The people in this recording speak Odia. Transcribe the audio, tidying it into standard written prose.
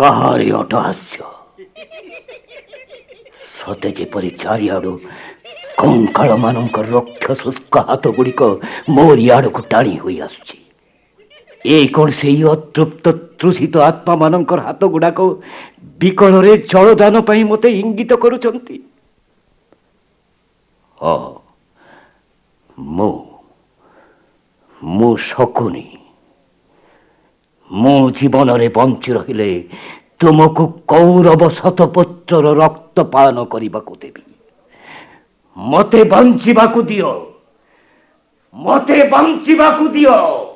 କାହାରି ଅଟହାସ୍ୟ ସତେ ଯେପରି ଚାରିଆଡୁ କଙ୍କାଳ ମାନଙ୍କର ରକ୍ଷ ଶୁଷ୍କ ହାତ ଗୁଡ଼ିକ ମୋରି ଆଡ଼କୁ ଟାଣି ହୋଇ ଆସୁଛି। ଏ କଣ ସେଇ ଅତୃପ୍ତ ତୃଷିତ ଆତ୍ମା ମାନଙ୍କର ହାତ ଗୁଡାକ ବିକଳରେ ଜଳଦାନ ପାଇଁ ମୋତେ ଇଙ୍ଗିତ କରୁଛନ୍ତି? ହଁ, ମୁଁ ଶକୁନି। ମୁଁ ଜୀବନରେ ବଞ୍ଚି ରହିଲେ ତୁମକୁ କୌରବ ଶତପୁତ୍ରର ରକ୍ତପାନ କରିବାକୁ ଦେବି। ମତେ ବଞ୍ଚିବାକୁ ଦିଅ, ମତେ ବଞ୍ଚିବାକୁ ଦିଅ।